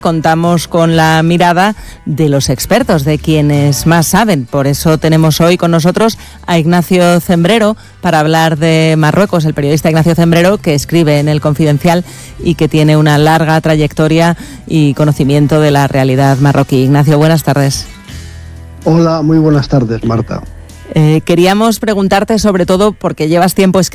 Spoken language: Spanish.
Contamos con la mirada de los expertos, de quienes más saben. Por eso tenemos hoy con nosotros a Ignacio Cembrero para hablar de Marruecos, el periodista Ignacio Cembrero, que escribe en El Confidencial y que tiene una larga trayectoria y conocimiento de la realidad marroquí. Ignacio, buenas tardes. Hola, muy buenas tardes, Marta. Queríamos preguntarte sobre todo porque llevas tiempo escribiendo